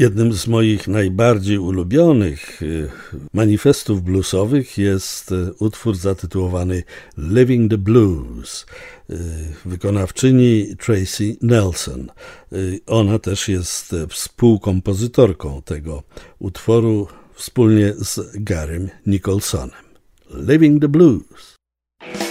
Jednym z moich najbardziej ulubionych manifestów bluesowych jest utwór zatytułowany Living the Blues wykonawczyni Tracy Nelson. Ona też jest współkompozytorką tego utworu wspólnie z Garym Nicholsonem. Living the Blues.